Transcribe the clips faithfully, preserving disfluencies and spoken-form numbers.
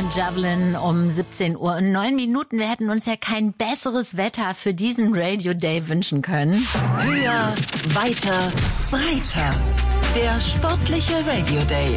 Javelin um siebzehn Uhr und neun Minuten. Wir hätten uns ja kein besseres Wetter für diesen Radio Day wünschen können. Höher, weiter, breiter. Der sportliche Radio Day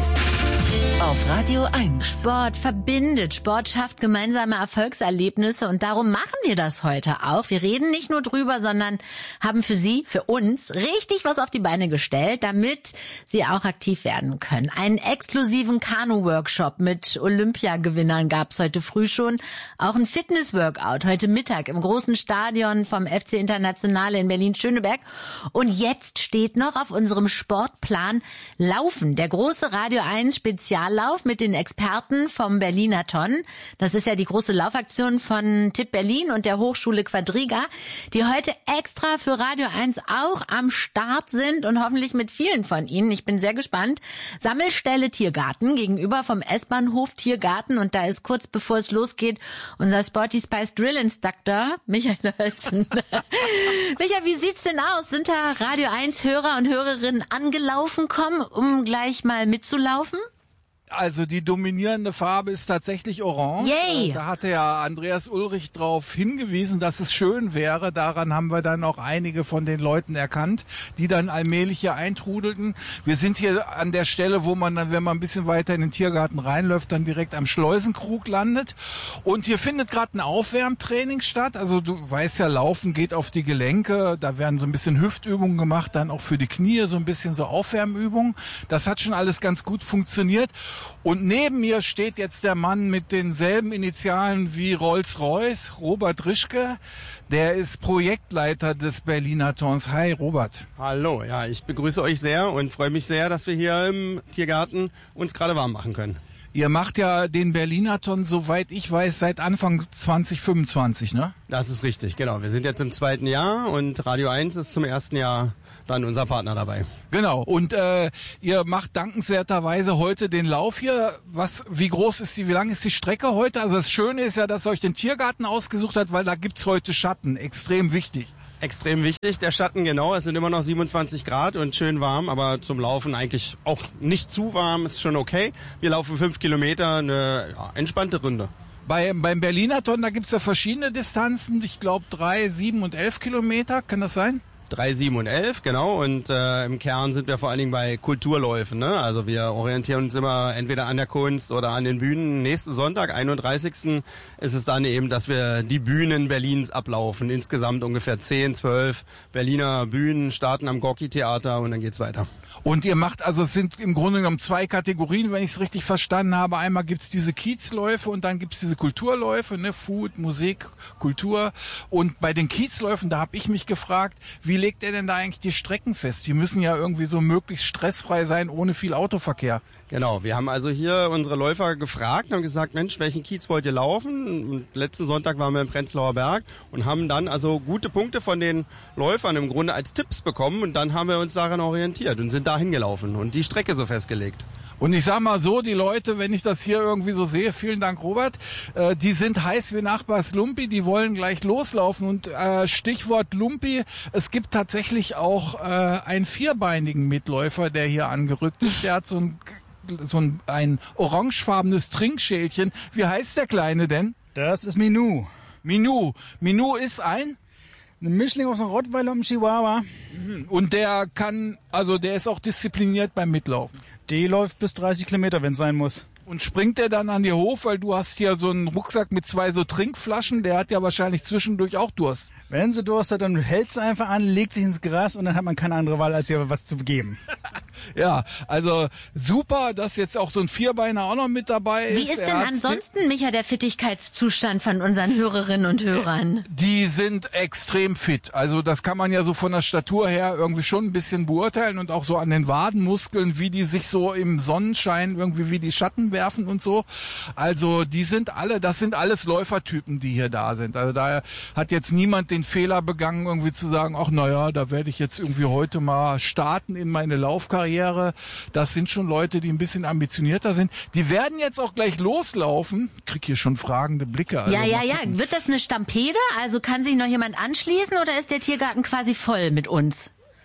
auf Radio eins. Sport verbindet, Sport schafft gemeinsame Erfolgserlebnisse und darum machen wir das heute auch. Wir reden nicht nur drüber, sondern haben für Sie, für uns richtig was auf die Beine gestellt, damit Sie auch aktiv werden können. Einen exklusiven Kanu-Workshop mit Olympiagewinnern gab's heute früh schon. Auch ein Fitness-Workout heute Mittag im großen Stadion vom F C Internationale in Berlin-Schöneberg. Und jetzt steht noch auf unserem Sportplan Laufen, der große Radio eins Speziallauf mit den Experten vom Berliner Ton. Das ist ja die große Laufaktion von Tipp Berlin und der Hochschule Quadriga, die heute extra für Radio eins auch am Start sind und hoffentlich mit vielen von Ihnen. Ich bin sehr gespannt. Sammelstelle Tiergarten gegenüber vom S-Bahnhof Tiergarten und da ist kurz bevor es losgeht unser Sporty Spice Drill Instructor Michael Hölzen. Michael, wie sieht's denn aus? Sind da Radio eins Hörer und Hörerinnen angelaufen kommen, um gleich mal mitzulaufen? Also die dominierende Farbe ist tatsächlich orange. Yay. Da hatte ja Andreas Ulrich drauf hingewiesen, dass es schön wäre. Daran haben wir dann auch einige von den Leuten erkannt, die dann allmählich hier eintrudelten. Wir sind hier an der Stelle, wo man dann, wenn man ein bisschen weiter in den Tiergarten reinläuft, dann direkt am Schleusenkrug landet. Und hier findet gerade ein Aufwärmtraining statt. Also du weißt ja, Laufen geht auf die Gelenke. Da werden so ein bisschen Hüftübungen gemacht, dann auch für die Knie so ein bisschen so Aufwärmübungen. Das hat schon alles ganz gut funktioniert. Und neben mir steht jetzt der Mann mit denselben Initialen wie Rolls-Royce, Robert Rischke. Der ist Projektleiter des Berliner Tons. Hi, Robert. Hallo, ja, ich begrüße euch sehr und freue mich sehr, dass wir hier im Tiergarten uns gerade warm machen können. Ihr macht ja den Berliner Ton, soweit ich weiß, seit Anfang zwanzig fünfundzwanzig, ne? Das ist richtig, genau. Wir sind jetzt im zweiten Jahr und Radio eins ist zum ersten Jahr dann unser Partner dabei. Genau, und äh, ihr macht dankenswerterweise heute den Lauf hier. Was, wie groß ist die, wie lang ist die Strecke heute? Also das Schöne ist ja, dass ihr euch den Tiergarten ausgesucht habt, weil da gibt's heute Schatten, extrem wichtig. Extrem wichtig, der Schatten, genau. Es sind immer noch siebenundzwanzig Grad und schön warm, aber zum Laufen eigentlich auch nicht zu warm, ist schon okay. Wir laufen fünf Kilometer, eine ja, entspannte Runde. Bei, beim Berliner Ton, da gibt's ja verschiedene Distanzen. Ich glaube drei, sieben und elf Kilometer, kann das sein? drei, sieben und elf, genau. Und äh, im Kern sind wir vor allen Dingen bei Kulturläufen. Ne? Also wir orientieren uns immer entweder an der Kunst oder an den Bühnen. Nächsten Sonntag, einunddreißigsten ist es dann eben, dass wir die Bühnen Berlins ablaufen. Insgesamt ungefähr zehn, zwölf Berliner Bühnen, starten am Gorki-Theater und dann geht's weiter. Und ihr macht, also es sind im Grunde genommen zwei Kategorien, wenn ich es richtig verstanden habe. Einmal gibt's diese Kiezläufe und dann gibt's diese Kulturläufe, ne, Food, Musik, Kultur. Und bei den Kiezläufen, da habe ich mich gefragt, wie legt ihr denn da eigentlich die Strecken fest? Die müssen ja irgendwie so möglichst stressfrei sein, ohne viel Autoverkehr. Genau, wir haben also hier unsere Läufer gefragt und haben gesagt, Mensch, welchen Kiez wollt ihr laufen? Und letzten Sonntag waren wir im Prenzlauer Berg und haben dann also gute Punkte von den Läufern im Grunde als Tipps bekommen und dann haben wir uns daran orientiert und sind dahin gelaufen und die Strecke so festgelegt. Und ich sag mal so, die Leute, wenn ich das hier irgendwie so sehe, vielen Dank Robert, äh, die sind heiß wie Nachbars Lumpi, die wollen gleich loslaufen und äh, Stichwort Lumpi, es gibt tatsächlich auch äh, einen vierbeinigen Mitläufer, der hier angerückt ist, der hat so ein, so ein, ein orangefarbenes Trinkschälchen. Wie heißt der Kleine denn? Das ist Minou. Minou. Minou ist ein? Eine Mischling aus einem Rottweiler und einem Chihuahua. Und der kann, also der ist auch diszipliniert beim Mitlaufen. Die läuft bis dreißig Kilometer, wenn es sein muss. Und springt der dann an dir hoch, weil du hast hier so einen Rucksack mit zwei so Trinkflaschen, der hat ja wahrscheinlich zwischendurch auch Durst. Wenn sie Durst hat, dann hält sie einfach an, legt sich ins Gras und dann hat man keine andere Wahl, als ihr was zu geben. Ja, also super, dass jetzt auch so ein Vierbeiner auch noch mit dabei ist. Wie ist denn ansonsten, Micha, der Fittigkeitszustand von unseren Hörerinnen und Hörern? Die sind extrem fit. Also das kann man ja so von der Statur her irgendwie schon ein bisschen beurteilen und auch so an den Wadenmuskeln, wie die sich so im Sonnenschein irgendwie wie die Schatten werfen und so. Also die sind alle, das sind alles Läufertypen, die hier da sind. Also da hat jetzt niemand den Fehler begangen, irgendwie zu sagen, ach naja, da werde ich jetzt irgendwie heute mal starten in meine Laufkarriere. Das sind schon Leute, die ein bisschen ambitionierter sind. Die werden jetzt auch gleich loslaufen. Ich krieg hier schon fragende Blicke. Also ja, ja, ja. Wird das eine Stampede? Also kann sich noch jemand anschließen oder ist der Tiergarten quasi voll mit uns?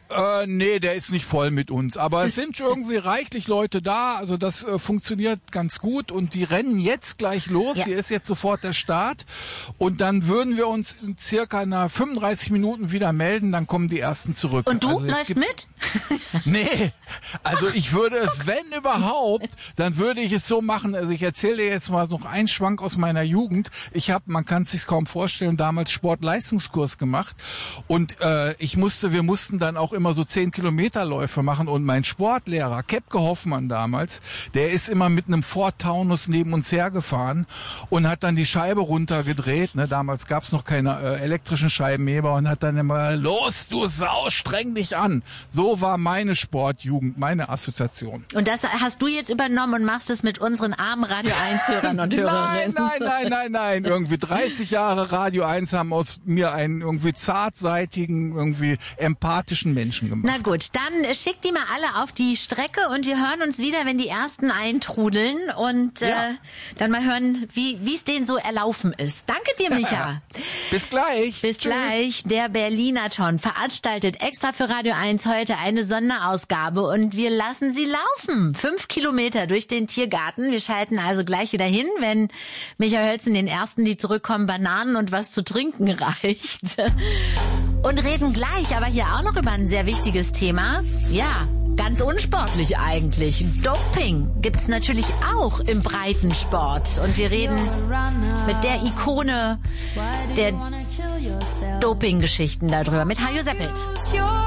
Äh, nee, der ist nicht voll mit uns, aber es sind irgendwie reichlich Leute da, also das äh, funktioniert ganz gut und die rennen jetzt gleich los, ja. Hier ist jetzt sofort der Start und dann würden wir uns in circa nach fünfunddreißig Minuten wieder melden, dann kommen die Ersten zurück. Und du also läufst mit? Nee, also ich würde es, wenn überhaupt, dann würde ich es so machen, also ich erzähle dir jetzt mal noch einen Schwank aus meiner Jugend. Ich habe, man kann es sich kaum vorstellen, damals Sportleistungskurs gemacht und äh, ich musste, wir mussten dann auch immer so zehn Kilometerläufe machen und mein Sportlehrer, Kepke Hoffmann damals, der ist immer mit einem Ford Taunus neben uns hergefahren und hat dann die Scheibe runtergedreht, ne, damals gab's noch keine äh, elektrischen Scheibenheber und hat dann immer, los du Sau, streng dich an. So war meine Sportjugend, meine Assoziation. Und das hast du jetzt übernommen und machst es mit unseren armen Radio eins Hörern und Hörerinnen? Nein, nein, nein, nein, nein, irgendwie dreißig Jahre Radio eins haben aus mir einen irgendwie zartseitigen, irgendwie empathischen Menschen gemacht. Na gut, dann schickt die mal alle auf die Strecke und wir hören uns wieder, wenn die Ersten eintrudeln und ja. äh, dann mal hören, wie wie es denen so erlaufen ist. Danke dir, Micha. Bis gleich. Bis Tschüss. Gleich. Der Berlinathon veranstaltet extra für Radio eins heute eine Sonderausgabe und wir lassen sie laufen. Fünf Kilometer durch den Tiergarten. Wir schalten also gleich wieder hin, wenn Micha Hölzen den Ersten, die zurückkommen, Bananen und was zu trinken reicht. Und reden gleich aber hier auch noch über ein sehr wichtiges Thema. Ja, ganz unsportlich eigentlich. Doping gibt's natürlich auch im Breitensport. Und wir reden mit der Ikone der Doping-Geschichten darüber, mit Hajo Seppelt.